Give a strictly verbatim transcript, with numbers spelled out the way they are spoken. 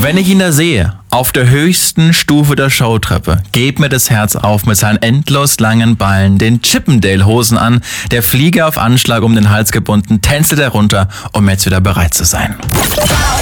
Wenn ich ihn da sehe, auf der höchsten Stufe der Showtreppe, geht mir das Herz auf mit seinen endlos langen Ballen, den Chippendale-Hosen an, der Fliege auf Anschlag um den Hals gebunden, tänzelt er runter, um jetzt wieder bereit zu sein.